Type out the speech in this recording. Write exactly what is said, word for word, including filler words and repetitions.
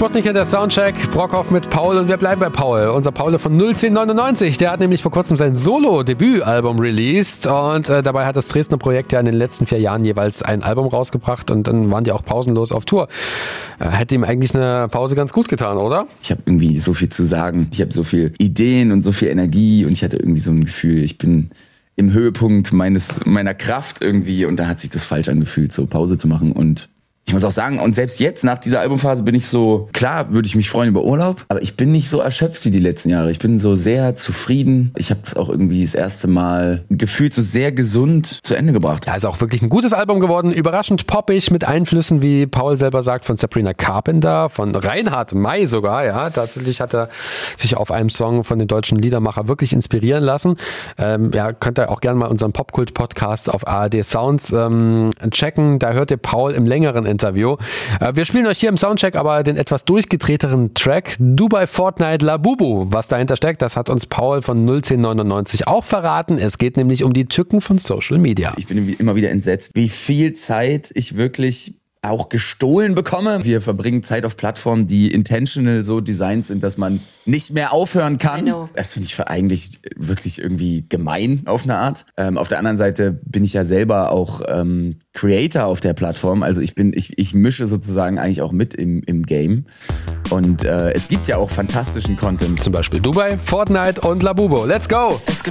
Sputnik, der Soundcheck, Brockhoff mit Paul und wir bleiben bei Paul. Unser Paul von null zehn neunundneunzig, der hat nämlich vor kurzem sein Solo-Debütalbum released und äh, dabei hat das Dresdner Projekt ja in den letzten vier Jahren jeweils ein Album rausgebracht und dann waren die auch pausenlos auf Tour. Äh, hätte ihm eigentlich eine Pause ganz gut getan, oder? Ich habe irgendwie so viel zu sagen, ich habe so viel Ideen und so viel Energie und ich hatte irgendwie so ein Gefühl, ich bin im Höhepunkt meines meiner Kraft irgendwie und da hat sich das falsch angefühlt, so Pause zu machen. Und ich muss auch sagen, und selbst jetzt nach dieser Albumphase bin ich so, klar würde ich mich freuen über Urlaub, aber ich bin nicht so erschöpft wie die letzten Jahre. Ich bin so sehr zufrieden. Ich habe das auch irgendwie das erste Mal gefühlt so sehr gesund zu Ende gebracht. Ja, ist auch wirklich ein gutes Album geworden. Überraschend poppig mit Einflüssen, wie Paul selber sagt, von Sabrina Carpenter, von Reinhard May sogar. Ja, tatsächlich hat er sich auf einem Song von den deutschen Liedermacher wirklich inspirieren lassen. Ähm, ja, könnt ihr auch gerne mal unseren Popkult-Podcast auf A R D Sounds ähm, checken. Da hört ihr Paul im längeren Interview. Wir spielen euch hier im Soundcheck aber den etwas durchgedrehteren Track Dubai Fortnite Labubu. Was dahinter steckt, das hat uns Paul von null zehn neunundneunzig auch verraten. Es geht nämlich um die Tücken von Social Media. Ich bin immer wieder entsetzt, wie viel Zeit ich wirklich auch gestohlen bekomme. Wir verbringen Zeit auf Plattformen, die intentional so designt sind, dass man nicht mehr aufhören kann. Das finde ich eigentlich wirklich irgendwie gemein auf eine Art. Ähm, auf der anderen Seite bin ich ja selber auch ähm, Creator auf der Plattform. Also ich bin, ich, ich mische sozusagen eigentlich auch mit im, im Game. Und äh, es gibt ja auch fantastischen Content. Zum Beispiel Dubai, Fortnite und Labubu. Let's go! Es gibt